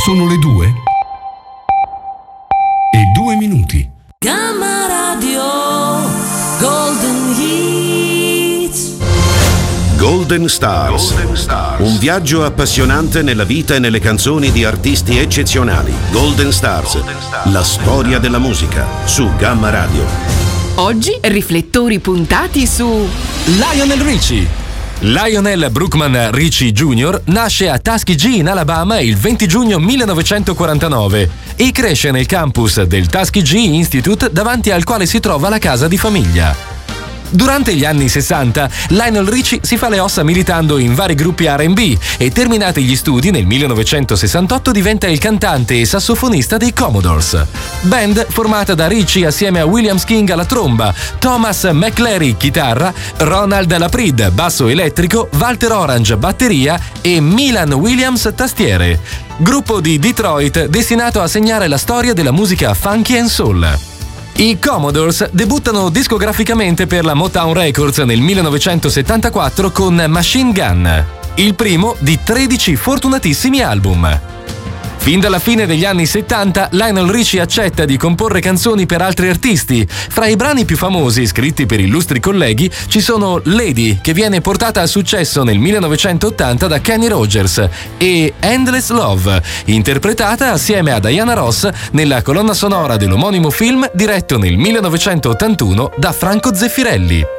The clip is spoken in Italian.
Sono le 2:02. Gamma Radio Golden Hits. Golden Stars. Un viaggio appassionante nella vita e nelle canzoni di artisti eccezionali. Golden Stars. La storia della musica su Gamma Radio. Oggi riflettori puntati su Lionel Richie. Lionel Brookman Richie Jr. nasce a Tuskegee in Alabama il 20 giugno 1949 e cresce nel campus del Tuskegee Institute davanti al quale si trova la casa di famiglia. Durante gli anni 60, Lionel Richie si fa le ossa militando in vari gruppi R&B e terminati gli studi nel 1968 diventa il cantante e sassofonista dei Commodores. Band formata da Richie assieme a Williams King alla tromba, Thomas McClary chitarra, Ronald Laprid basso elettrico, Walter Orange batteria e Milan Williams tastiere. Gruppo di Detroit destinato a segnare la storia della musica funky and soul. I Commodores debuttano discograficamente per la Motown Records nel 1974 con Machine Gun, il primo di 13 fortunatissimi album. Fin dalla fine degli anni 70, Lionel Richie accetta di comporre canzoni per altri artisti. Fra i brani più famosi, scritti per illustri colleghi, ci sono Lady, che viene portata a successo nel 1980 da Kenny Rogers, e Endless Love, interpretata assieme a Diana Ross nella colonna sonora dell'omonimo film diretto nel 1981 da Franco Zeffirelli.